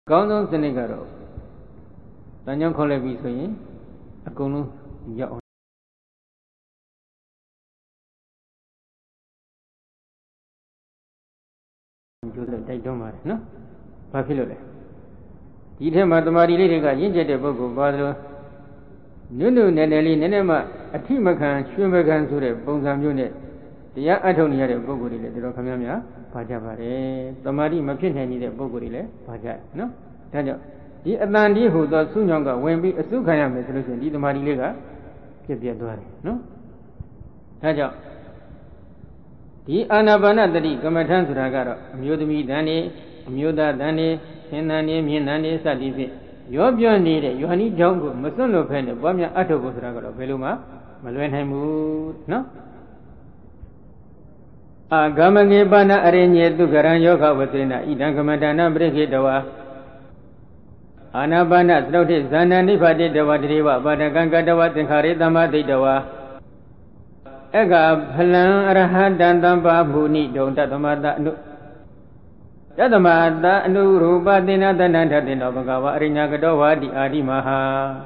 ကောင်းဆုံးစနစ်ကတော့တန်ကြောင်းခေါ်လိုက်ပြီဆိုရင်အကုန်လုံးရောက်အောင်ကျိုးတိုက်တွန်းပါတယ်နော်။ဘာဖြစ်လို့လဲဒီထဲမှာတမာတိလေးတွေကရင့်ကျက်တဲ့ပုဂ္ဂိုလ်ပါသလိုနုနုနယ်နယ်လေးနည်းနည်းမှအထိမခံရွှင်မခံဆိုတဲ့ပုံစံမျိုးနဲ့တရားအထုတ်နေရတဲ့ပုဂ္ဂိုလ်တွေလည်းတော်ခင်ဗျားများပါကြပါတယ်။တမာတိမဖြစ်နိုင်တဲ့ပုဂ္ဂိုလ်တွေလည်းပါကြနော်။ဒါကြောင့်ဒီအတန်ဒီဟူသောဆုညောင်းကဝင်ပြီးအစုခံရမယ်ဆိုလို့ရှိရင်ဒီတမာတိလေးကပြည့်ပြည့်သွားတယ်နော်။ဒါကြောင့်ဒီအာနာပါနတတိကမ္မထံဆိုတာကတော့အမျိုးသမီးတန်နေအမျိုးသားတန်နေသင်္တန်နေမြင့်တန်နေစသည်ဖြင့်ရောပြောနေတဲ့ယောဟန်ဤကြောင့်ကိုမစွန့်လို့ဖဲနဲ့ပွားများအထုတ်ဖို့ဆိုတာကတော့ဘယ်လိုမှမလွယ်နိုင်ဘူးနော်အာဂမငေပါဏအရိညေတုကရံယောဂဝစေနဣဒံကမ္မဒါနပရိခေတဝါအာနာပါနသရုတ်တိဇာဏနိဗ္ဗာတိတဝတရေဝပါဒကံကတဝသင်္ခါရေသမ္မာဒိတဝါအက္ခဖလံအရဟတံတံပါမူနိဒုံတသမတအနုတသမတအနုရူပသေနသနန္ထတေနောဘဂဝါအရိညာကတောဝါတိအာတိမဟာ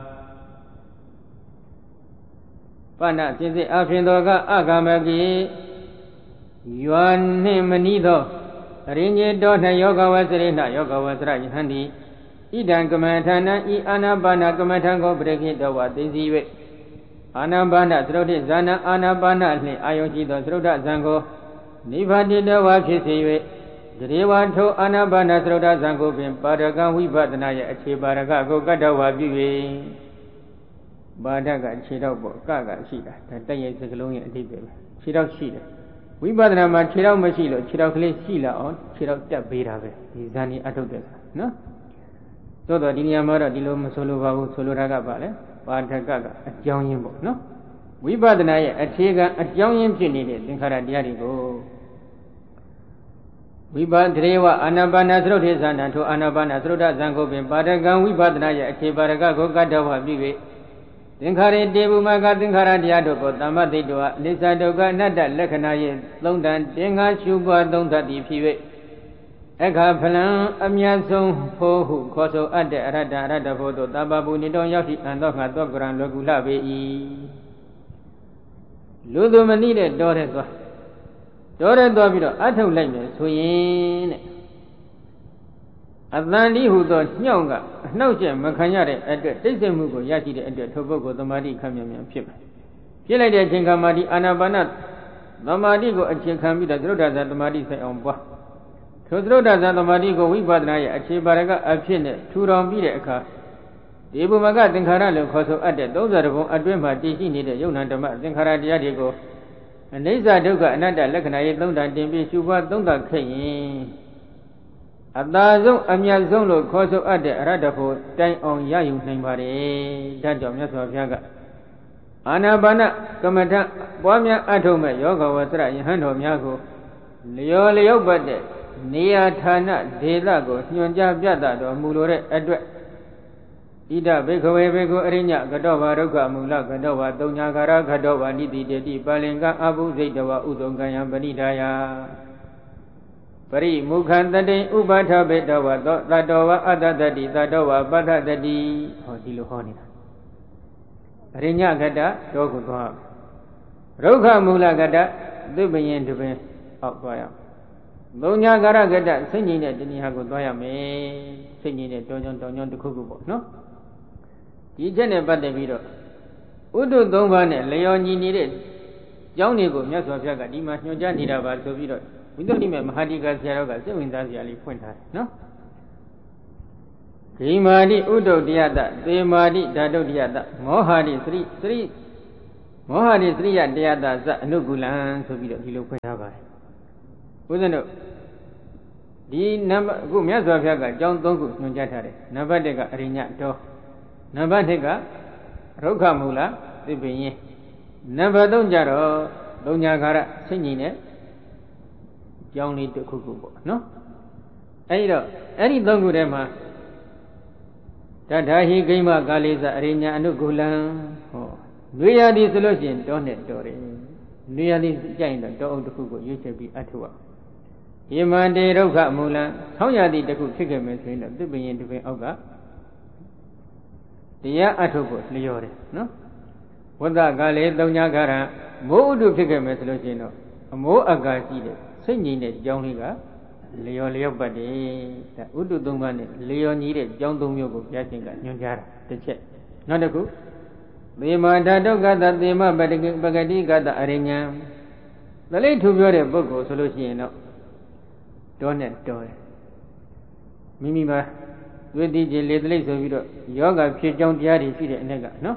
ပဏစိစိအဖင်တော်ကအဂမကိယောနှင့်မနီးသောအရိညေတောနှယောဂဝစရိဏယောဂဝစရယဟန္တိဣဒံကမ္မထာနံဤအာနာပါနကမ္မထံကိုပရိခိတဝသိသိ၍အာနာပါနသရုတ်တိဇာနအာနာပါနနှင့်အာယုရှိသောသရုတ်တဇံကိုနိဗ္ဗာတိတဝါဖြစ်စေ၍တရေဝထိုအာနာပါနသရုတ်တဇံကိုပင်ပါရကံဝိပဿနာရဲ့အခြေပါရကကိုကတ္တဝါပြု၍ပါဒကခြေတော့ပေါ့ကရှိတာဒါတက်ရဲ့စကလုံးရဲ့အဓိပ္ပာယ်ပဲခြေတော့ရှိတယ်ဝိပဿနာမှာခြေတော့မရှိလို့ခြေတော့ကလေးရှိလာအောင်ခြေတော့တက်ပေးတာပဲဒီဇာနီအထုတ်တဲ့နော်သို့တော့ဒီနေရာမှာတော့ဒီလိုမဆိုလိုပါဘူးဆိုလိုတာကပါလေပါဒကကအကြောင်းရင်းပေါ့နော်ဝိပဿနာရဲ့အခြေခံအကြောင်းရင်းဖြစ်နေတဲ့သင်္ခါရတရားတွေကိုဝိပဿရေဝအာနာပါနသရုတ်ထေသနာထိုအာနာပါနသရုတ်တဇံကိုပင်ပါဒကံဝိပဿနာရဲ့အခြေပါရကကိုကတ္တဝပြု၍သင်္ခါရေတေဘုမကသင်္ခါရတရားတို့ကိုသမ္မတိတောအနိစ္စဒုက္ခအနတ္တလက္ခဏာရဲ့သုံးတန်တင်္ဂါရှုပွားသုံးသတ္တိဖြစ်၍အခါဖလံအမြတ်ဆုံးဖို့ဟုခေါ်ဆိုအပ်တဲ့အရတ္တအရတ္တဖို့သို့တပ္ပပုနိတောရောက်ရှိအံသောငါသောကရံလွယ်ကူလှပေ၏လူသူမနိတဲ့တောတဲ့သွားပြီးတော့အထုတ်လိုက်မယ်ဆိုရင်တဲ့အတန်ဒီဟုသောညှောင်းကအနှောက်အယှက်မခံရတဲ့အတွက်တိတ်ဆိတ်မှုကိုရရှိတဲ့အတွက်ထိုပုဂ္ဂိုလ်သမာဓိခံမြန်မြန်ဖြစ်မယ်ဖြစ်လိုက်တဲ့အချိန်ခါမှာဒီအာနာပါနသမာဓိကိုအခြေခံပြီးတော့သရုပ်ဒါဇသမာဓိဆိုင်အောင်ပွားထိုသရုပ်ဒါဇသမာဓိကိုဝိပဿနာရဲ့အခြေပါရကအဖြစ်နဲ့ထူထောင်ပြီးတဲ့အခါဒီဘုမကသင်္ခါရလို့ခေါ်ဆိုအပ်တဲ့30ဘုံအတွင်းမှာတည်ရှိနေတဲ့ယုံနာဓမ္မသင်္ခါရတရားတွေကိုအနိစ္စဒုက္ခအနတ္တလက္ခဏာရဲ့သုံးတန်တင်ပြီးရှုပွားသုံးသပ်ခဲ့ရင်အသာဆုံးအမြတ်ဆုံးလို့ခေါ်ဆိုအပ်တဲ့အရတ္တဖို့တိုင်အောင်ရယူနိုင်ပါတယ်။ဒါကြောင့်မြတ်စွာဘုရားကအာနာပါနကမ္မထပွားများအထုတ်မဲ့ယောဂဝဆရယဟန်တော်များကိုလျော်လျောက်ပတ်တဲ့နေရာဌာနဒေသကိုညွှန်ကြားပြသတော်မူလိုတဲ့အတွက်ဣဒဘိက္ခဝေဘေကုအရိညကတောဘာဒုက္ခမူလကတောဘာတုံညာကာရခတောဘာနိတိတေတိပါလင်္ကအဘုဇိတဝဥဒုံကံယံပဏိဒါယပရိမုခန္တတိဥပါထဘေတဝသောတတောဝအတ္တတတိတတောဝပတ္ထတတိဟောဒီလိုဟောနေတာအရိညကတတောကိုသွားရုက္ခမူလကတသုပယင်တပင်အောက်သွားရသုံးညာကာရကတစိတ်ငြိမ်တဲ့တဏှာကိုသွားရမယ်စိတ်ငြိမ်တဲ့တောင်းတောင်းတစ်ခုခုပေါ့နော်ဒီချက်နဲ့ပတ်သက်ပြီးတော့ဥဒ္ဓသုံးပါးနဲ့လျော်ညီနေတဲ့ကျောင်းတွေကိုမြတ်စွာဘုရားကဒီမှာညွှန်ကြားနေတာပါဆိုပြီးတော့ဝိသုဒ္ဓိမေမဟာတိကဆရာတော်ကစိတ်ဝင်စားစရာလေးဖွင့်ထားတယ်နော်ဂိမာတိဥဒ္ဓတယတသေမာတိဓာတုတယတမောဟာတိသရိယတယတဇအနုကုလံဆိုပြီးတော့ဒီလိုဖွင့်ထားပါတယ်ဦးဇင်းတို့ဒီနံပါတ်အခုမြတ်စွာဘုရားကကျောင်း၃ခုညွှန်ကြားထားတယ်နံပါတ်၁ကအရိညတောနံပါတ်2ကရုက္ခမူလသစ်ပင်ရင်နံပါတ်3ကျတော့သုံးညာခါရစိတ်ငြိမ်တဲ့ကြောင်းလေးတစ်ခုခုပေါ့နော်အဲဒီတော့အဲ့ဒီ3ခုထဲမှာတထာဟိဂိမကာလိသအရိညာအနုကုလံဟောနွေရာသီဆိုလို့ရှိရင်တောနဲ့တော်တယ်နွေရာသီကြိုက်ရင်တော့တောအုပ်တစ်ခုကိုရွေးချယ်ပြီးအထုရယေမန္တေဒုက္ခမူလံဆောင်းရသည်တစ်ခုဖြစ်ခဲ့မယ်ဆိုရင်တော့သစ်ပင်ရင်တစ်ပင်အောက်ကတရားအထုတ်ဖို့လျော်တယ်နော်ဝတ္တကလည်းသုံးညာကာရမိုးဥဒုဖြစ်ခဲ့မယ်ဆိုလို့ရှိရင်တော့အမိုးအကာရှိတဲ့စိတ်ငြိမ်တဲ့ကြောင်းလေးကလျော်လျောက်ပတ်တယ်ဒါဥဒုသုံးပါးနဲ့လျော်ညီတဲ့ကြောင်းသုံးမျိုးကိုဘုရားရှင်ကညွှန်ကြားတာတစ်ချက်နောက်တစ်ခုသေမာဓာတုကတသေမပဂတိကတအရိညာသလိထူပြောတဲ့ပုဂ္ဂိုလ်ဆိုလို့ရှိရင်တော့တောနဲ့တောတယ်မိမိမှာသွေးတိကျလေသလိဆိုပြီးတော့ယောဂဖြစ်ကြောင်းတရားတွေရှိတဲ့အ내ကနော်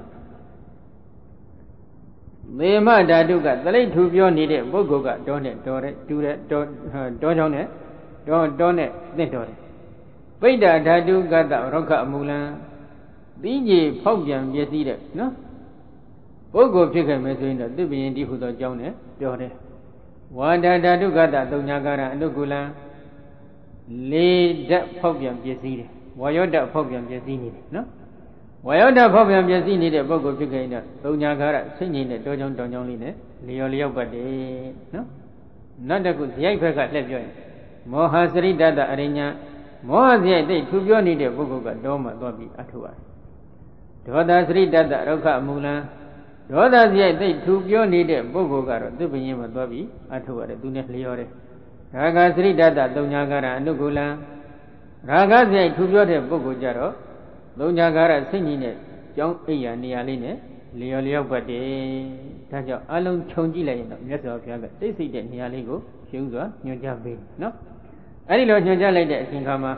သေမဓာတုကသလိထူပြောနေတဲ့ပုဂ္ဂိုလ်ကတောနဲ့တောတယ်တူတဲ့တောချောင်းနဲ့တောနဲ့သင့်တော်တယ်ပိဋ္ဌာဓာတုကတရောခအမူလံသီးကြီးဖောက်ပြန်ပြည့်စည်တဲ့နော်ပုဂ္ဂိုလ်ဖြစ်ခဲ့မယ်ဆိုရင်တော့သစ်ပင်ဒီဟုသောအကြောင်းနဲ့ပြောတယ်ဝါဒဓာတုကတသုံးညာကာရအနုကုလံလေးဓာတ်ဖောက်ပြန်ပြည့်စည်တယ်ဝါယောဓာတ်ဖောက်ပြန်ပြည့်စည်နေတယ်နော်ဝါယောဓာတ်ဖောက်ပြန်ပြည့်စည်နေတဲ့ပုဂ္ဂိုလ်ဖြစ်ခဲ့ရင်တော့သုံးညာကာရစိတ်ငြိမ်တဲ့တောချောင်းတောင်ချောင်းလေးနဲ့လျော်လျောက်ပတ်တယ်နော်နောက်တစ်ခုဇိုက်ဘက်ကလှည့်ပြောရင်မောဟစရိတတအရိညာမောဟဇိုက်သိထူပြောနေတဲ့ပုဂ္ဂိုလ်ကတော့မှသွားပြီးအထုရတယ်ဒေါသစရိတတရုက္ခမူလံဒေါသစရိုက်သိထူပြောနေတဲ့ပုဂ္ဂိုလ်ကတော့သစ်ပင်ရင်မှာသွားပြီးအထုတ်ရတယ်သူနဲ့လျော်တယ်ရာဂစရိတတသုံးညာကာရအနုကုလံရာဂစရိုက်ထူပြောတဲ့ပုဂ္ဂိုလ်ကြတော့သုံးညာကာရစိတ်ကြီးနဲ့ကြောင်းအိယာနေရာလေးနဲ့လျော်လျောက်ပတ်တယ်ဒါကြောင့်အလုံးခြုံကြည့်လိုက်ရင်တော့မြတ်စွာဘုရားကတိတ်ဆိတ်တဲ့နေရာလေးကိုရှင်းစွာညွှန်ကြားပေးနော်အဲ့ဒီလိုညွှန်ကြားလိုက်တဲ့အချိန်ခါမှာ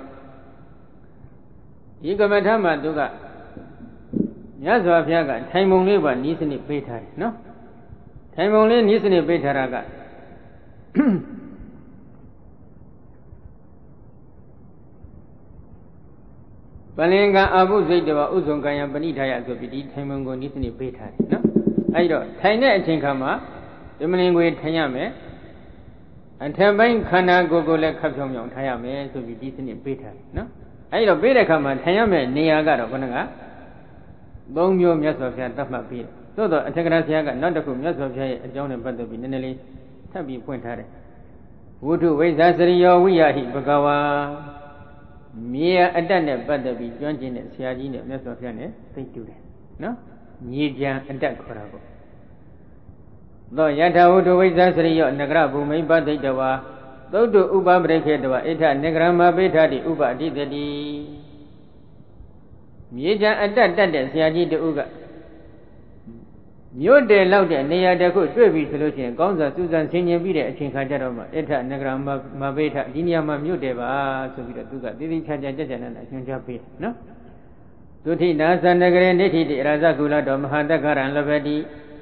ဒီကမ္မထမှာသူကမြတ်စွာဘုရားကထိုင်ပုံလေးပါနီးစနစ်ပေးထားတယ်နော်ထိုင်ပုံလေးနီးစနစ်ပေးထားတာကပလင်္ကာအဘုဇိတ်တဝဥဇုံကံယပဏိထာယဆိုပြီးဒီထိုင်ပုံကိုနီးစနစ်ပေးထားတယ်နော်အဲဒီတော့ထိုင်တဲ့အချိန်ခါမှာဒီမလင်ကိုထိုင်ရမယ်အထက်ပိုင်းခန္ဓာကိုယ်ကိုလည်းခပ်ဖြောင်းဖြောင်းထားရမယ်ဆိုပြီးဒီစနစ်ပေးထားတယ်နော်အဲဒီတော့ပေးတဲ့အခါမှာထိုင်ရမယ်နေရာကတော့ခொနကသုံးမျိုးမြတ်စွာဘုရားသတ်မှတ်ပြီးတယ်သို့တော့အထက်ကရာဆရာကနောက်တစ်ခုမြတ်စွာဘုရားရဲ့အကြောင်းနဲ့ပတ်သက်ပြီးနည်းနည်းလေးထပ်ပြီးဖွင့်ထားတယ်ဝုဒ္ဓဝိဇ္ဇာစရိယောဝိယဟိဘဂဝါမြေအတ္တနဲ့ပတ်သက်ပြီးကျွမ်းကျင်တဲ့ဆရာကြီးနဲ့မြတ်စွာဘုရားနဲ့သိတူတယ်နော်မြေကြံအတ္တခေါ်တာပေါ့သောယထာဝုဒ္ဓဝိဇ္ဇာစရိယောနဂရဘူမိပဋိတဝါသုတ္တဥပပရိခေတဝါဣထနဂရမပိဋ္ဌတိဥပအတိတတိမြေကြံအတ္တတတ်တဲ့ဆရာကြီးတူကမြို့တယ်လောက်တဲ့နေရာတစ်ခုတွေ့ပြီဆိုလို့ရှိရင်ကောင်းစွာစူးစမ်းဆင်ခြင်ပြီးတဲ့အချိန်ခါကျတော့မှဣထနဂရမပိဋ္ဌဒီနေရာမှာမြို့တယ်ပါဆိုပြီးတော့သူကတိတိကျကျကြက်ကြက်နဲ့ညွှန်ကြားပေးတယ်နော်ဒုဋ္ဌိနာသန္တကရေနိဋ္ဌိတိရာဇကုလတော်မဟာတက္ကရံလဘတိ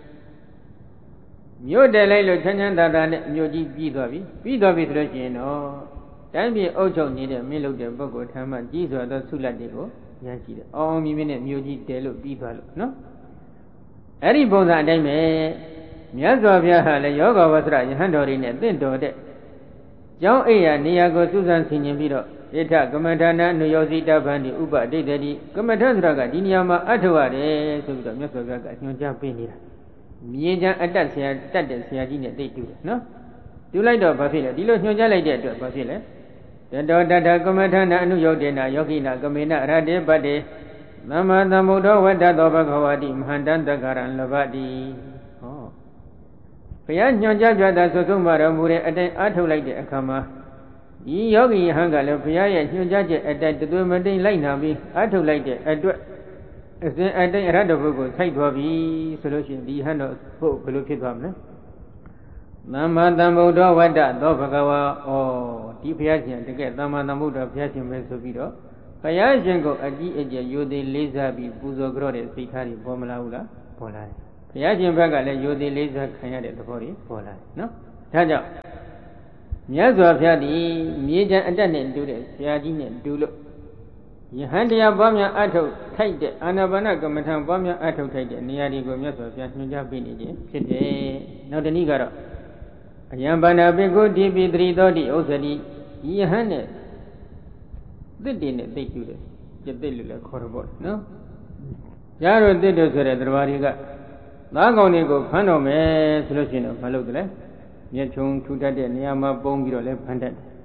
မြို့တယ်လိုက်လို့ချမ်းချမ်းသာသာနဲ့မြို့ကြီးပြီးသွားပြီဆိုလို့ရှိရင်တော့တိုင်းပြည်အုပ်ချုပ်နေတဲ့မင်းလုပ်တဲ့ပုဂ္ဂိုလ်ထမ်းမှကြီးစွာသောဆုလတ်တွေကိုရရှိတယ်အောင်မြင်မြင်နဲ့မြို့ကြီးတယ်လို့ပြီးသွားလို့နော်အဲ့ဒီပုံစံအတိုင်းပဲမြတ်စွာဘုရားဟာလည်းယောဂဝဆရယဟန်တော်တွေနဲ့တင့်တော်တဲ့ကျောင်းအိယာနေရာကိုစူးစမ်းဆင်ခြင်ပြီးတော့ဣထကမ္မထာနာနုယောဇိတဗန္တိဥပအတိတ္တိကမ္မထဆိုတာကဒီနေရာမှာအထောက်ရတယ်ဆိုပြီးတော့မြတ်စွာဘုရားကညွှန်ကြားပေးနေတာမြေချမ်းအတတ်ဆရာတတ်တဲ့ဆရာကြီးနဲ့တိတ်တူတယ်နော်တူလိုက်တော့ဘာဖြစ်လဲဒီလိုညွှန်ကြားလိုက်တဲ့အတွက်ဘာဖြစ်လဲတတောတတကမ္မထာနာအနုယောဒေနာယောဂိနာကမေနရတေပတ္တေသမ္မာသမ္ဗုဒ္ဓဝတ္တသောဘဂဝတိမဟာတန္တကရံလဘတိဟောဘုရားညွှန်ကြားကြတာဆိုဆုံးမတော်မူတဲ့အတိုင်းအားထုတ်လိုက်တဲ့အခါမှာဒီယောဂီယဟန်ကလည်းဘုရားရဲ့ညွှန်ကြားချက်အတိုင်းတသွေမတိန်လိုက်နာပြီးအားထုတ်လိုက်တဲ့အတွက်အစဉ်အတိုင်းအရဟတဘုကိုစိုက်သွားပြီဆိုလို့ရှိရင်ဒီဟန်တော့ဖို့ဘယ်လိုဖြစ်သွားမလဲသမ္မာသမ္ဗုဒ္ဓဝတ္တသောဘဂဝါဒီဘုရားရှင်တကယ်သမ္မာသမ္ဗုဒ္ဓဘုရားရှင်ပဲဆိုပြီးတော့ဘုရားရှင်ကိုအကြီးအကျယ်ယိုသေးလေးစားပြီးပူဇော်ကြော့တဲ့စိတ်ထားတွေပေါ်မလာဘူးလားပေါ်လာတယ်ဘုရားရှင်ဘက်ကလည်းယိုသေးလေးစားခံရတဲ့သဘောတွေပေါ်လာတယ်နော်ဒါကြောင့်မြတ်စွာဘုရားဒီမြေချမ်းအတတ်နဲ့တူတဲ့ဆရာကြီးနဲ့တူလို့ယဟန်တရားပွားများအထုတ်ထိုက်တဲ့အာနာပါနကမ္မထံပွားများအထုတ်ထိုက်တဲ့နေရာတွေကိုမြတ်စွာဘုရားညွှန်ကြားပေးနေခြင်းဖြစ်တယ်နောက်တနည်းကတော့အယံဘာနာပိကုတိပိသရိသောတိဥစ္စတိယဟန်နဲ့သစ်တင်နဲ့သိတူတယ်ကျက်သစ်လို့လည်းခေါ်တော့ပေါ့နော်ရတော့သစ်တို့ဆိုတဲ့တရားတွေကသားကောင်တွေကိုဖမ်းတော်မယ်ဆိုလို့ရှိရင်တော့မလုပ်တယ်လေမျက်ချုံထူတတ်တဲ့နေရာမှာပုံပြီးတော့လည်းဖမ်းတတ်တယ်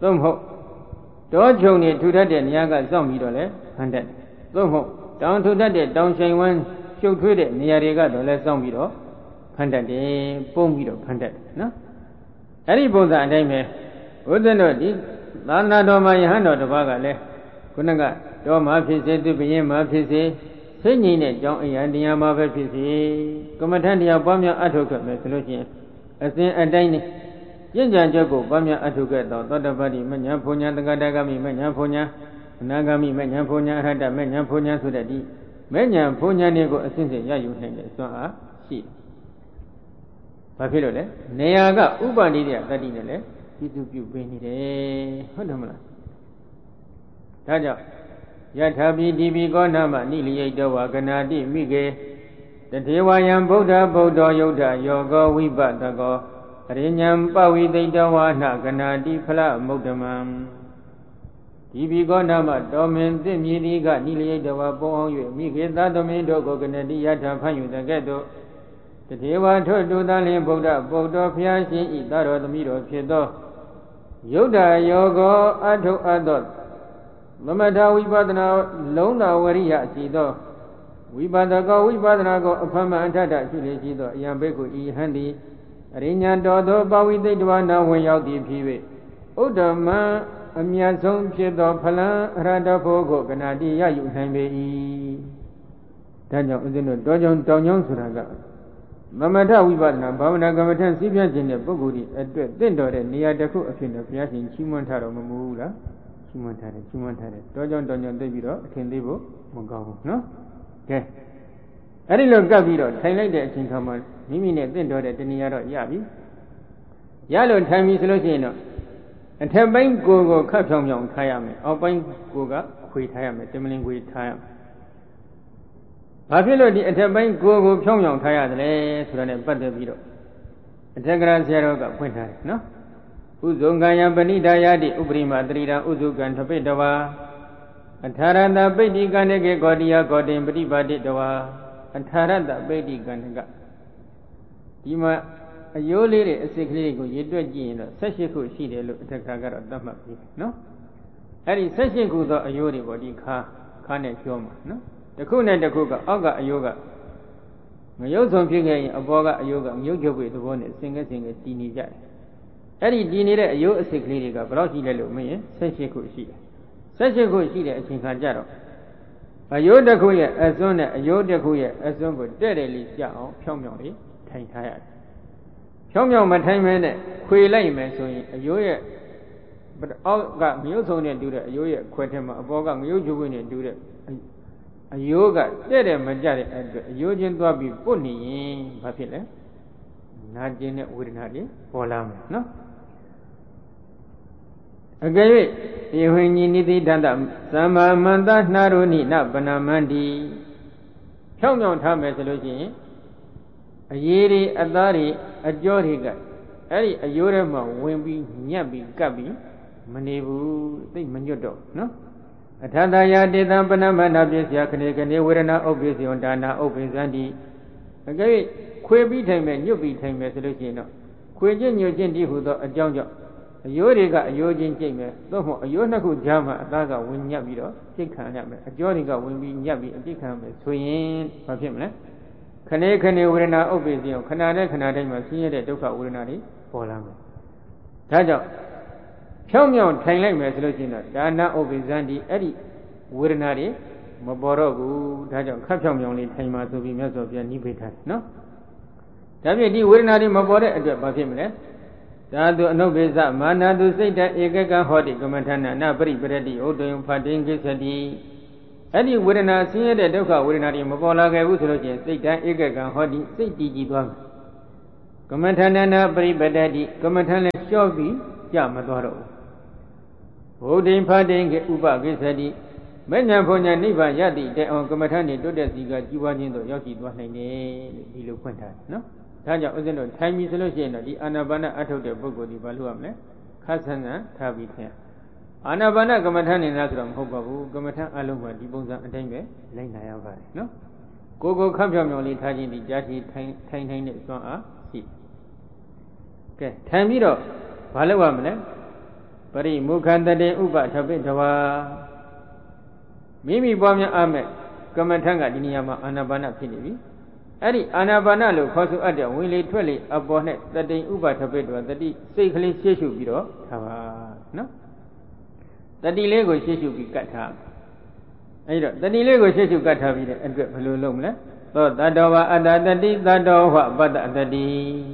သို့မဟုတ်တောချုံနေထူထပ်တဲ့နေရာကစောင့်ပြီးတော့လဲဖန်တတ်တယ်သို့မဟုတ်တောင်ထူထပ်တဲ့တောင်ဆိုင်ဝမ်းရှုပ်ထွေးတဲ့နေရာတွေကတော့လဲစောင့်ပြီးတော့ဖန်တတ်တယ်ပုံပြီးတော့ဖန်တတ်တယ်နော်အဲ့ဒီပုံစံအတိုင်းပဲဘုဒ္ဓတို့ဒီသာသနာတော်မှာယဟန်တော်တစ်ပါးကလည်းခုနကတော်မှာဖြစ်စေသူဘုရင်မှာဖြစ်စေစိတ်ငြိမ်တဲ့ကြောင်းအရာတရားမှာပဲဖြစ်စေကမ္မထတရားပွားများအထောက်ခဲ့မယ်ဆိုလို့ရှိရင်အစဉ်အတိုင်းနဲ့ကျင့်ကြံချက်ကိုပွားများအထောက်ခဲ့တော့သောတပတ္တိမညာဘုံညာတက္ကတဂမိမညာဘုံညာအနာဂမိမညာဘုံညာအရဟတမညာဘုံညာဆိုတဲ့ဒီမညာဘုံညာတွေကိုအစဉ်စဉ်ရယူနိုင်တဲ့စွမ်းအားရှိတယ်။ဘာဖြစ်လို့လဲ။နေရာကဥပနိဒေယတတ္တိနဲ့လည်းပြုစုပြုပေးနေတယ်ဟုတ်တယ်မလား။ဒါကြောင့်ယထာပိတိပိကောနာမနိလိယိတောဝကနာတိမိကေတထေဝယံဗုဒ္ဓဗုဒ္ဓယုဒ္ဓယောကောဝိပတကောအရိညာပဝိသိတဝါနကနာတိဖလမုဒ္ဓမံဒီပိကောနာမတော်မင်းသစ်မြည်ဒီကနိလိယိတောဝပုံအောင်၍မိကေသသမင်းတို့ကိုကနတိယထာဖန်ယူတဲ့ကဲ့သို့တထေဝထွတ်တူသလင်ဗုဒ္ဓဗုဒ္ဓဖျားရှင်ဤသာတော်သမီးတော်ဖြစ်သောယုဒ္ဓယောကောအထုအပ်သောသမထဝိပဿနာလုံးသာဝရိယရှိသောဝိပဿကောဝိပဿနာကိုအဖမအထထရှိလေရှိသောအယံဘိက္ခုဤဟံတိအရိညာတော်သောပဝိသိတဝနာဝင်ရောက်သည်ဖြစ်၍ဥဒ္ဓမံအမြတ်ဆုံးဖြစ်သောဖလံအရဟတဖို့ကိုကနာတိရယူနိုင်ပေ၏ဒါကြောင့်ဦးဇင်းတို့တောကြောင့်တောင်ကြောင့်ဆိုတာကသမထဝိပဿနာဘာဝနာကမ္မထံစိပြခြင်းတဲ့ပုဂ္ဂိုလ်ဒီအတွက်တင့်တော်တဲ့နေရာတစ်ခုအဖြစ်နဲ့ဘုရားရှင်ချီးမွမ်းထားတော်မမူဘူးလားချီးမွမ်းထားတယ်တောကြောင့်တောင်ကြောင့်သိပြီးတော့အထင်သေးဖို့မကောင်းဘူးနော်ကဲအဲ့ဒီလိုကပ်ပြီးတော့ထိုင်လိုက်တဲ့အချိန်ခါမှာမိမိနဲ့တင့်တော်တဲ့တဏှာတော့ရပြီရလို့ထိုင်ပြီဆိုလို့ရှိရင်တော့အထက်ပိုင်းကိုယ်ကိုခတ်ဖြောင်ဖြောင်ထားရမယ်အောက်ပိုင်းကိုယ်ကခွေထားရမယ်တမလင်ခွေထားရမယ်ဘာဖြစ်လို့ဒီအထက်ပိုင်းကိုယ်ကိုဖြောင်ဖြောင်ထားရတယ်လဲဆိုတာနဲ့ပတ်သက်ပြီးတော့အထက်ကရာဆရာတော်ကဖွင့်ထားတယ်နော်ဥဇုံကံယပဏိဒါယတိဥပရိမတရိဒံဥဇုကံထပိတဝါအထာရတပိဋိကန္နကေကောတိယကောတိပฏิပါတိတဝါအထာရတပိဋိကန္နကဒီမှာအယိုးလေးတွေအစစ်ကလေးကိုရေတွက်ကြည့်ရင်တော့18ခုရှိတယ်လို့အထက်ကရာကတော့သတ်မှတ်ပြီးနော်အဲ့ဒီ18ခုသောအယိုးတွေပေါ့ဒီခါနဲ့ပြောမှာနော်တစ်ခုနဲ့တစ်ခုကအောက်ကအယိုးကငရုတ်ဆုံးဖြစ်ခဲ့ရင်အပေါ်ကအယိုးကငရုတ်ချုပ်ပြီးသဘောနဲ့စင်ကဲတည်နေကြတယ်အဲ့ဒီတည်နေတဲ့အယိုးအစစ်ကလေးတွေကဘယ်လောက်ရှိလဲလို့မင်းရင်18ခုရှိတယ်18ခုရှိတဲ့အချိန်ခါကျတော့အယိုးတစ်ခုရဲ့အစွန်းနဲ့အယိုးတစ်ခုရဲ့အစွန်းကိုတဲ့တယ်လေးကြအောင်ဖြောင်းဖြောင်းလေးထိုင်ထားရတယ်ဖြောင်းဖြောင်းမထိုင်မဲနဲ့ခွေလိုက်မယ်ဆိုရင်အယိုးရဲ့အောက်ကငရုတ်ဆုံးနဲ့တူတဲ့အယိုးရဲ့ခွဲထဲမှာအပေါ်ကငရုတ်ချုပ်နဲ့တူတဲ့အယိုးကတဲ့တယ်မကြတဲ့အတွက်အယိုးချင်းသွားပြီးပုတ်နေရင်ဘာဖြစ်လဲနာကျင်တဲ့ဝေဒနာတွေပေါ်လာမယ်နော်အကယ်၍ယေဟိညိနိတိတတသမ္မာမန္တနှာရုဏိနပနမန္တိဖြောင်းဖြောင်းထားမယ်ဆိုလို့ရှိရင်အရေးတွေအသားတွေအကြောတွေကအဲ့ဒီအယိုးထဲမှာဝင်ပြီးညက်ပြီးကပ်ပြီးမနေဘူးသိမညွတ်တော့နော်အထတယာတေတံပနမနာပစ္စယခဏေခဏေဝေဒနာဥပ္ပစ္စယောဒါနာဥပ္ပိသန္တိအကယ်၍ခွေပြီးထိုင်မယ်ညွတ်ပြီးထိုင်မယ်ဆိုလို့ရှိရင်တော့ခွေချင်းညွတ်ချင်းတည်းဟူသောအကြောင်းကြောင့်အယိုးတွေကအယိုးချင်းကျိတ်မယ်သို့မဟုတ်အယိုးနှစ်ခုကြားမှာအသားကဝင်ညက်ပြီးတော့ကျိတ်ခံရမယ်အကြောတွေကဝင်ပြီးညက်ပြီးအကျိတ်ခံရမယ်ဆိုရင်ဘာဖြစ်မလဲခဏေခဏေဝေဒနာဥပ္ပစ္စယောခဏနဲ့ခဏတိုင်းမှာဆင်းရဲတဲ့ဒုက္ခဝေဒနာတွေပေါ်လာမယ်ဒါကြောင့်ဖြောင်းမြောင်းထိုင်လိုက်မယ်ဆိုလို့ရှိရင်တော့ဒါနဥပ္ပိသန္တိအဲ့ဒီဝေဒနာတွေမပေါ်တော့ဘူးဒါကြောင့်ခပ်ဖြောင်းမြောင်းလေးထိုင်မှာဆိုပြီးမြတ်စွာဘုရားနိဗ္ဗိထားတယ်နော်ဒါဖြင့်ဒီဝေဒနာတွေမပေါ်တဲ့အတွက်ဘာဖြစ်မလဲသာတုအနုပ္ပိသမာနာတုစိတ်တဧကကဟောတိကမ္မထာနာပရိပရတိဥဒ္ဒယဖတ်တင်ကိစ္စတိအဲ့ဒီဝေဒနာဆင်းရဲတဲ့ဒုက္ခဝေဒနာတွေမပေါ်လာခဲ့ဘူးဆိုလို့ချင်းစိတ်တဧကကဟောတိစိတ်တည်ကြည်သွားမယ်ကမ္မထာနာပရိပရတိကမ္မထာလည်းလျှော့ပြီးကြမသွားတော့ဘူးဘုဒ္ဓိဖတ်တင်ကိဥပကိစ္စတိမဉ္ဇဉ်ဘုံညာနိဗ္ဗာန်ရတိတဲ့အောင်ကမ္မထာနေတွတ်တဲ့စီကကြီးပွားခြင်းတို့ရောက်ရှိသွားနိုင်တယ်လို့ဒီလိုဖွင့်ထားတယ်နော်ဒါကြောင့်ဥစဉ်တို့ထိုင်ပြီဆိုလို့ရှိရင်တော့ဒီအာနာပါနအထုတ်တဲ့ပုဂ္ဂိုလ်ဒီဘာလို့ရမလဲခတ်ဆန်းဆန်းထားပြီးခင်အာနာပါနကမ္မထာနေလားဆိုတော့မဟုတ်ပါဘူးကမ္မထာအလုံးကဒီပုံစံအတိုင်းပဲလိုက်နာရပါတယ်နော်ကိုခတ်ဖြောင်ဖြောင်လေးထားခြင်းဒီကြားရှိထိုင်တဲ့စွမ်းအားရှိကဲထိုင်ပြီးတော့ဘာလုပ်ရမလဲပရိမုခန္တတေဥပထပိတဝါမိမိပွားများအမဲ့ကမ္မထံကဒီနေရာမှာအာနာပါနဖြစ်နေပြီအဲ့ဒီအာနာပါနလို့ခေါ်ဆိုအပ်တဲ့ဝင်လေထွက်လေအပေါ်နဲ့တတိဥပထပိတဝါတတိစိတ်ကလေးရှေ့ရှုပြီးတော့ထားပါနော်တတိလေးကိုရှေ့ရှုပြီးကတ်ထားအဲ့တော့တတိလေးကိုရှေ့ရှုကတ်ထားပြီးတဲ့အတွက်ဘယ်လိုလုပ်မလဲသောတတ္တဝါအတ္တတတိတတ္တောဟပတ္တတတိ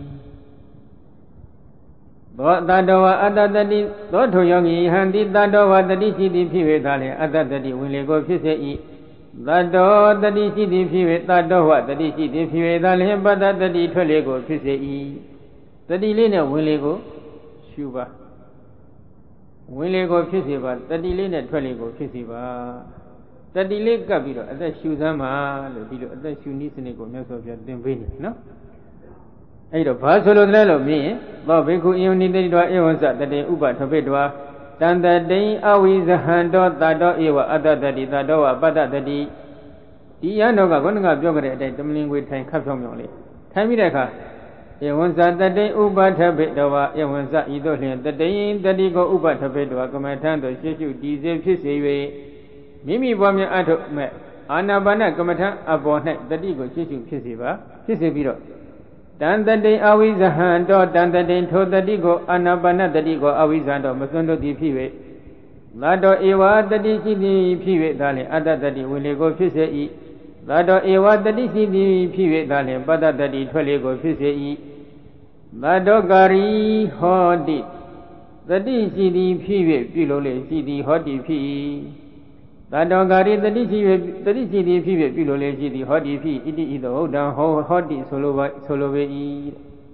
သောတတ္တဝါအတ္တတတိသောထုံယောဂီဟံတိတတ္တဝါတတိရှိသည်ဖြစ်၍သာလျှင်အတ္တတတိဝင်လေကိုဖြစ်စေ၏တတ္တောတတိရှိသည်ဖြစ်၍တတ္တောဟတတိရှိသည်ဖြစ်၍သာလျှင်ပတ္တတတိထွက်လေကိုဖြစ်စေ၏တတိလေးနဲ့ဝင်လေကိုရှုပါဝင်လေကိုဖြစ်စေပါတတိလေးနဲ့ထွက်လေကိုဖြစ်စေပါတတိလေးကပ်ပြီးတော့အသက်ရှူစမ်းပါလို့ဒီလိုအသက်ရှူနည်းစနစ်ကိုမြတ်စွာဘုရားသင်ပေးနေနော်အဲ့တော့ဘာဆိုလို့လဲလို့မြင်ရင်သောဘိက္ခုယုန်နိတိတောဧဝံစတတေဥပထပိတောတန်တတိအဝိဇဟံတောတတောဧဝအတ္တတတိတတောဝပတ္တတတိဒီရန်တော်ကခေါင်းကပြောကြတဲ့အတိုင်းတမလင်ခွေထိုင်ခပ်ဖြောင်းဖြောင်းလေးထိုင်ပြီးတဲ့အခါဧဝံစတတေဥပထပိတောဧဝံစဤသို့လျှင်တတိတတိကိုဥပထပိတောကမ္မထံသို့ရှေ့ရှုတည်စေဖြစ်စေ၍မိမိပွားများအထုမဲ့အာနာပါနကမ္မထအပေါ်၌တတိကိုရှေ့ရှုဖြစ်စေပါဖြစ်စေပြီးတော့တန်တတိအဝိဇဟံတောတန်တတိထိုတတိကိုအာနာပါနတတိကိုအဝိဇ္ဇံတောမစွန့်တို့သည်ဖြစ်၍သာတောဧဝတတိရှိသည်ဖြစ်၍ဒါလျှင်အတ္တတတိဝင်လေကိုဖြစ်စေ၏သာတောဧဝတတိရှိသည်ဖြစ်၍ဒါလျှင်ပတ္တတတိထွက်လေကိုဖြစ်စေ၏သာတောကာရီဟောတိတတိရှိသည်ဖြစ်၍ပြုလို့လေရှိသည်ဟောတိဖြစ်၏တတောကာရီတတိရှိသည်ဖြစ်၍ပြုလို့လေရှိသည်ဟောတိဖြစ်ဣတိဣသောဟုတ်တံဟောတိဆိုလိုပေ၏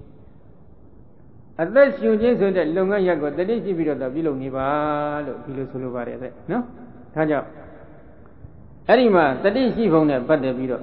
အသက်ရှင်ခြင်းဆိုတဲ့လုပ်ငန်းရပ်ကိုတတိရှိပြီးတော့ပြုလုပ်နေပါလို့ဒီလိုဆိုလိုပါတယ်တဲ့နော်ဒါကြောင့်အဲ့ဒီမှာတတိရှိပုံနဲ့ပတ်သက်ပြီးတော့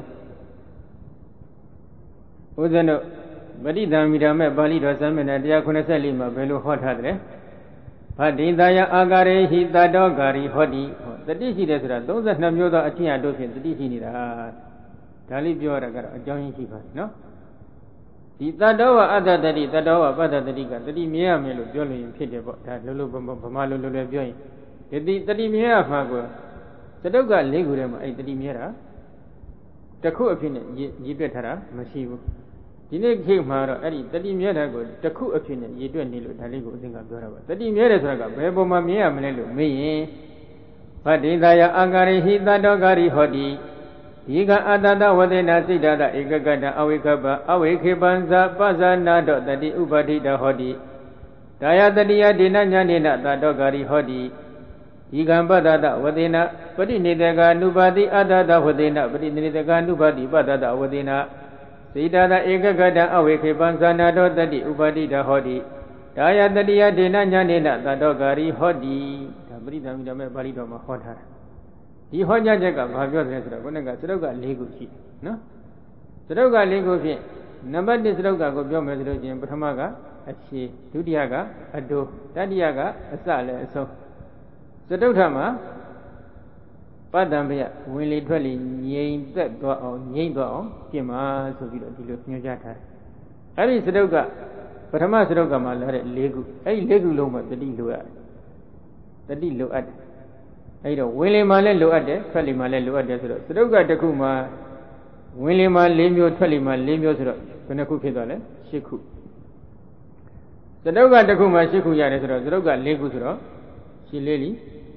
ဦးဇင်းတို့ပဋိသင်္မိဓမ္မပါဠိတော်စံမျက်နှာ184မှာဘယ်လိုဟောထားတယ်ဗဒိတယအာကာရေဟိတတောကာရီဟောတိတတိရှိတယ်ဆိုတာ32မျိုးသောအချင်းအတို့ဖြင့်တတိရှိနေတာဒါလေးပြောရတာကတော့အကြောင်းရင်းရှိပါတယ်နော်ဒီတတောဝအတ္တတတိတတောဝပတ္တတတိကတတိမြဲရမယ်လို့ပြောလို့ရင်ဖြစ်တယ်ပေါ့ဒါလုံးဗမာလိုလည်းပြောရင်ဒီတတိမြဲရမှာကိုသတုတ်က၄ခုထဲမှာအဲ့တတိမြဲတာတစ်ခုအဖြစ်နဲ့ရည်တွက်ထားတာမရှိဘူးဒီနေ့ခေတ်မှာတော့အဲ့ဒီတတိမြဲတာကိုတစ်ခုအဖြစ်နဲ့ရည်တွက်နေလို့ဒါလေးကိုအသင်ကပြောတာပါတတိမြဲတယ်ဆိုတာကဘယ်ပုံမှာမြဲရမလဲလို့မေးရင်ဗဒိတယအာကာရိဟိတတောကာရိဟောတိဒီကအတ္တဝဒေနာစိတ်တဧကကတအဝိကပအဝိခေပံဇပဇာနာတောတတိဥပဒိတဟောတိဒါယတတိယဒေနညာနေနတတောကာရိဟောတိဒီကံပတ္တဝဒေနာပရိနိတကာနုပါတိအတ္တဝဒေနာပရိနိတကာနုပါတိပတ္တဝဒေနာစိတဧကကတအဝိခေပံဇာနာတောတတိဥပဒိတဟောတိဒါယတတိယဒေနညာနေနတတောကာရိဟောတိဒါပရိသံမိဓမ္မပါဠိတော်မှာဟောထားတာဒီဟောကြားချက်ကဘာပြောတယ်ဆိုတော့ခုနကစတုတ်က၄ခုရှိနော်စတုတ်က၄ခုဖြင့်နံပါတ်1စတုတ်ကကိုပြောမယ်ဆိုလို့ချင်းပထမကအခြေဒုတိယကအတုတတိယကအစလည်းအဆုံးစတုတ်ထမှာပတ္တံပယဝင်လေထွက်လေငြိမ်သက်သွားအောင်ငြိမ့်သွားအောင်ပြင်ပါဆိုပြီးတော့ဒီလိုညွှန်ကြားထားတယ်အဲ့ဒီစတုတ်ကပထမစတုတ်ကမှာလာတဲ့၄ခုအဲ့ဒီ၄ခုလုံးမှာတတိလိုရတယ်တတိလိုအပ်တယ်အဲ့တော့ဝင်လေမှလည်းလိုအပ်တယ်ထွက်လေမှလည်းလိုအပ်တယ်ဆိုတော့စတုတ်ကတစ်ခုမှာဝင်လေမှ၄မျိုးထွက်လေမှ၄မျိုးဆိုတော့ဘယ်နှခုဖြစ်သွားလဲ၈ခုစတုတ်ကတစ်ခုမှာ၈ခုရတယ်ဆိုတော့စတုတ်က၄ခုဆိုတော့ရှင်းလေးလီ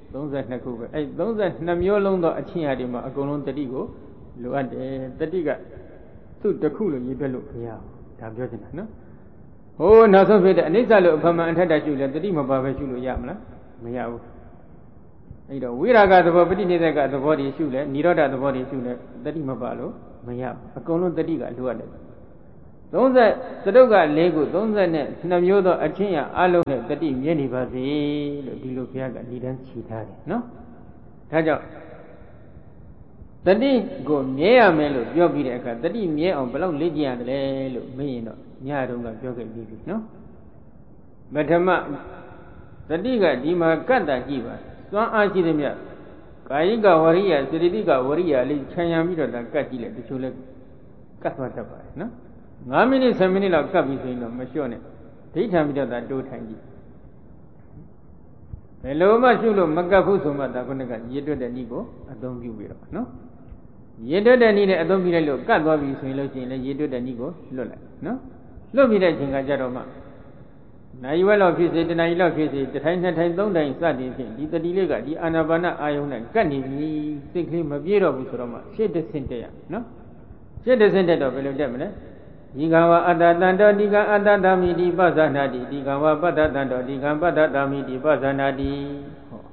32ခုပဲအဲ့32မျိုးလုံးသောအချင်းအရာတွေမှာအကုန်လုံးတတိကိုလိုအပ်တယ်တတိကသူ့တစ်ခုလို့ရေးပြလို့မရဘူးဒါပြောချင်တာနော်ဟိုးနောက်ဆုံးဖြစ်တဲ့အနိစ္စလို့အဖမှန်အထက်တရှုလဲတတိမပါပဲရှုလို့ရမလားမရဘူးအဲ့တော့ဝိရာဂသဘောပဋိနိဒကသဘောတွေရှုလဲនិရောဓသဘောတွေရှုလဲတတိမပါလို့မရဘူးအကုန်လုံးတတိကလိုအပ်တယ်30စတုတ်က၄ခု32မျိုးသောအချင်းရအလုံးနဲ့တတိမြဲနေပါစေလို့ဒီလိုဘုရားကဏိဒန်းချီထားတယ်နော်ဒါကြောင့်တတိကိုမြဲရမယ်လို့ပြောပြီးတဲ့အခါတတိမြဲအောင်ဘယ်လောက်လေ့ကျင့်ရတယ်လို့မေးရင်တော့ညတုန်းကပြောခဲ့ပြီးပြီနော်ပထမတတိကဒီမှာကတ္တကြည့်ပါစွမ်းအားရှိသည်မြတ်ကာယိကဝရိယစေတသိကဝရိယလေးခြံရံပြီးတော့ကတ်ကြည့်လိုက်တချို့လဲကတ်သွားတတ်ပါတယ်နော်9မိနစ်10မိနစ်လောက်ကပ်ပြီးဆိုရင်တော့မလျှော့နဲ့ဒိဋ္ဌံပြီးတော့တိုးထိုင်ကြည့်ဘယ်လိုမှရှုလို့မကပ်ဘူးဆိုမှဒါခုနကရေတွက်တဲ့နည်းကိုအသုံးပြုပြီးတော့နော်ရေတွက်တဲ့နည်းနဲ့အသုံးပြုလိုက်လို့ကတ်သွားပြီဆိုရင်လို့ရှိရင်လည်းရေတွက်တဲ့နည်းကိုလွတ်လိုက်နော်လွတ်ပြီးတဲ့အချိန်ကကြတော့မှနိုင်ဝဲလောက်ဖြစ်စေတနိုင်လောက်ဖြစ်စေတစ်ထိုင်နှစ်ထိုင်သုံးထိုင်စသည်ဖြင့်ဒီတတိလေးကဒီအာနာပါနအာယုန်နဲ့ကတ်နေပြီစိတ်ကလေးမပြေတော့ဘူးဆိုတော့မှရှေ့တစ်ဆင့်တက်ရနော်ရှေ့တစ်ဆင့်တက်တော့ဘယ်လိုတက်မလဲဒီကံဝအတ္တတန္တောဒီကံအတ္တသမိတိပဇာနာတိဒီကံဝပတ္တတန္တောဒီကံပတ္တသမိတိပဇာနာတိဟော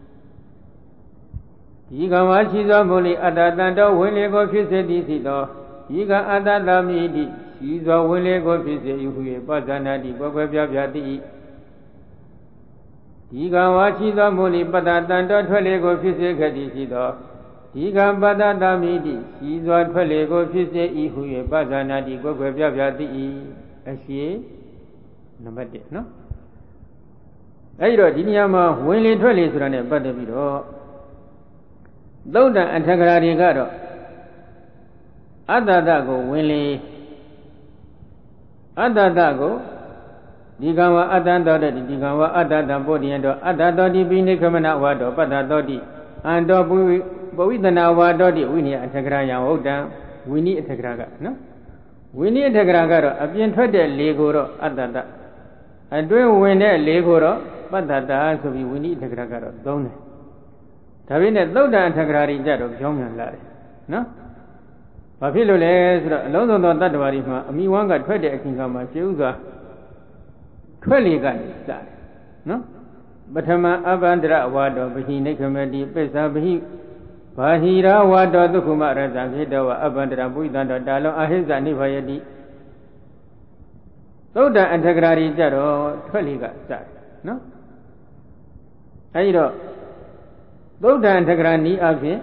ဒီကံဝရှိသောမူလိအတ္တတန္တောဝင်လေကိုဖြစ်စေသည်ရှိသောဒီကံအတ္တသမိတိရှိသောဝင်လေကိုဖြစ်စေဟု၍ပဇာနာတိကွယ်ကွယ်ပြားပြားသည်ဒီကံဝရှိသောမူလိပတ္တတန္တောထွက်လေကိုဖြစ်စေခဲ့သည်ရှိသောဒီကံပတ္တသမိတိရှိစွာထွက်လေကိုဖြစ်စေ၏ဟု၍ပဇာနာတိကွယ်ကွယ်ပြပြသည်၏အရှိနံပါတ်1နော်အဲဒီတော့ဒီနေရာမှာဝင်လေထွက်လေဆိုတာနဲ့ပတ်သက်ပြီးတော့သုဒ္ဓအထက်ကရာတွေကတော့အတ္တတကိုဝင်လေအတ္တတကိုဒီကံဝအတ္တတောတဲ့ဒီကံဝအတ္တတံပုဒ္ဓိယံတောအတ္တတောတိပိနိခမနဝါတောပတ္တတောတိအန္တောပုပဝိသနာဝါတောတိဝိနည်းအထက်ကရာယံဟုတ်တံဝိနည်းအထက်ကရာကနော်ဝိနည်းအထက်ကရာကတော့အပြင်ထွက်တဲ့လေကိုတော့အတ္တတအတွင်းဝင်တဲ့လေကိုတော့ပတ္တတဆိုပြီးဝိနည်းအထက်ကရာကတော့သုံးတယ်ဒါပေမဲ့သုဒ္ဓအထက်ကရာတွေကြတော့ပြောင်းပြန်လာတယ်နော်ဘာဖြစ်လို့လဲဆိုတော့အလုံးစုံသောတတ္တဝါတွေမှာအမိဝမ်းကထွက်တဲ့အချိန်ကမှရှင်းဥစွာထွက်လေကနေစတယ်နော်ပထမအဘန္တရဝါတောပဟိနိခမတိပစ္စာပဟိဘာဟိရာဝါတောဒုက္ခမရဇံဖြစ်တော်အဘန္တရပုိသံတော်တာလုံးအဟိဇနိဗ္ဗာယတိသုဒ္ဓအထက်ကရာတွေကြတော့ထွက်လေကစတယ်နော်အဲဒီတော့သုဒ္ဓအထက်ကရာနီးအဖြစ်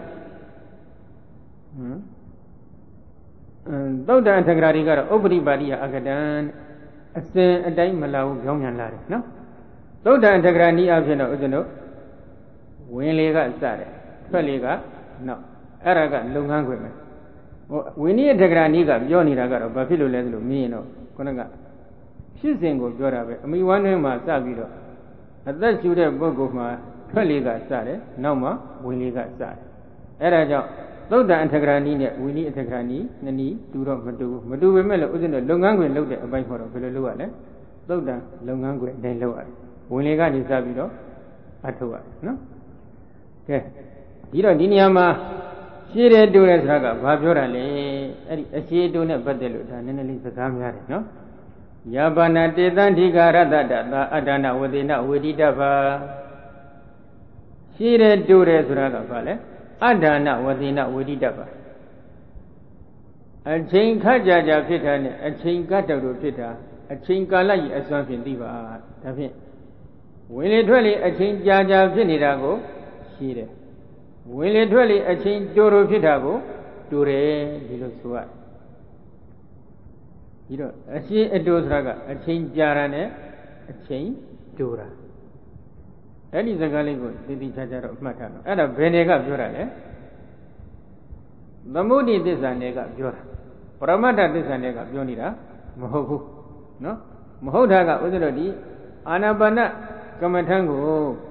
သုဒ္ဓအထက်ကရာတွေကတော့ဥပ္ပရိပါတိယအကတံအစဉ်အတိုင်းမလာဘူးကြောင်းပြန်လာတယ်နော်သုဒ္ဓအထက်ကရာနီးအဖြစ်တော့ဦးဇင်းတို့ဝင်လေကစတယ်ထွက်လေကနောက်အဲ့ဒါကလုပ်ငန်းခွင်ပဲဟိုဝိနည်းအထက်ကရာနီးကပြောနေတာကတော့ဘာဖြစ်လို့လဲဆိုလို့မြင်ရင်တော့ခုနကဖြစ်စဉ်ကိုပြောတာပဲအမိဝမ်းတွင်းမှာစပြီးတော့အသက်ရှူတဲ့ပုဂ္ဂိုလ်မှာထွက်လေကစတယ်နောက်မှဝင်လေကစတယ်အဲ့ဒါကြောင့်သုဒ္ဓအထက်ကရာနီးနဲ့ဝိနည်းအထက်ကရာနီးနှစ်နည်းတူတော့မတူပေမဲ့လည်းဦးဇင်းတို့လုပ်ငန်းခွင်လုပ်တဲ့အပိုင်းခေါ်တော့ဘယ်လိုလုပ်ရလဲသုဒ္ဓလုပ်ငန်းခွင်အတိုင်းလုပ်ရတယ်ဝင်လေကနေစပြီးတော့အထုတ်ရတယ်နော်ကဲဒီတော့ဒီနေရာမှာရှည်တယ်တူတယ်ဆိုတာကဘာပြောတာလဲအဲ့ဒီအရှည်တူနဲ့ပတ်သက်လို့ဒါနည်းနည်းလေးစကားများတယ်နော်ယာပနာတေတံဓိကာရတ္တတာအတ္တနာဝေဒေနဝေဒိတဘာရှည်တယ်တူတယ်ဆိုတာကဘာလဲအတ္တနာဝေဒေနဝေဒိတဘာအချိန်ခတ်ကြဖြစ်တာနဲ့အချိန်ကတ်တော်တို့ဖြစ်တာအချိန်ကာလကြီးအစွမ်းဖြင့်သိပါဒါဖြင့်ဝင်လေထွက်လေအချိန်ကြာဖြစ်နေတာကိုရှည်တယ်ဝင်လေထွက်လေအချိန်တိုးဖြစ်တာကိုတိုးတယ်ဒီလိုဆိုရဒီတော့အရှည်အတိုးဆိုတာကအချိန်ကြာတာနဲ့အချိန်တိုးတာအဲ့ဒီစကားလေးကိုသိသိချာချာတော့မှတ်ထားတော့အဲ့ဒါဘယ်နေကပြောတာလဲသမုဒိသစ္စာနယ်ကပြောတာပရမတ္ထသစ္စာနယ်ကပြောနေတာမဟုတ်ဘူးနော်မဟုတ်တာကဥစ္စရတိအာနာပါနကမ္မထံကို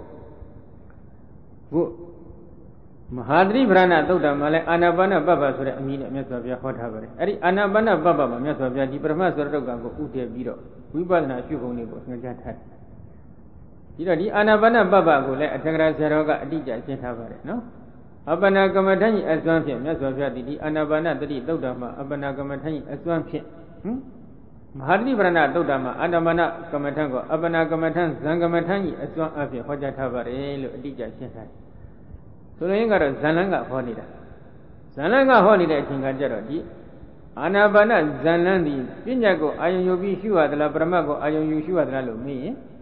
ခုမဟာသတိပ္ပဏသုတ်တံမှာလဲအာနာပါနပပ္ပဆိုတဲ့အမည်နဲ့မြတ်စွာဘုရားဟောထားပါတယ်အဲ့ဒီအာနာပါနပပ္ပမှာမြတ်စွာဘုရားဒီပရမတ်ဆိုတဲ့တုတ်ကကိုဥတည်ပြီးတော့ဝိပဿနာရှုပုံလေးကိုညွှန်ကြားထားတယ်ဒီတော့ဒီအာနာပါနပပ္ပကိုလည်းအထက်ကရာဆရာတော်ကအတိအကျရှင်းထားပါတယ်နော်အပ္ပနာကမ္မထံကြီးအစွမ်းဖြင့်မြတ်စွာဘုရားဒီအာနာပါနတတိသုတ်တံမှာအပ္ပနာကမ္မထံကြီးအစွမ်းဖြင့်မဟာသတိပ္ပဏသုတ်တံမှာအာနာပါနကမ္မထံကိုအပ္ပနာကမ္မထံဇံကမ္မထံကြီးအစွမ်းအဖြစ်ဟောကြားထားပါတယ်လို့အတိအကျရှင်းထားတယ်ဆိုလိုရင်းကတော့ဇန်လန်းကဟောနေတာဇန်လန်းကဟောနေတဲ့အချိန်ကကြတော့ဒီအာနာပါနဇန်လန်းဒီပညာကိုအာယုံယူပြီးရှုရသလားပရမတ်ကိုအာယုံယူရှုရသလားလို့မေးရင်